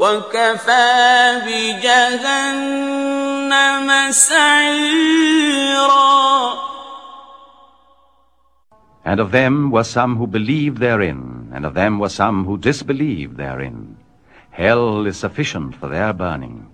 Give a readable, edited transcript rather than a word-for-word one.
وَكَفَى بِجَهَنَّمَ سَعِيرًا. And of them were some who believed therein, and of them were some who disbelieved therein. Hell is sufficient for their burning.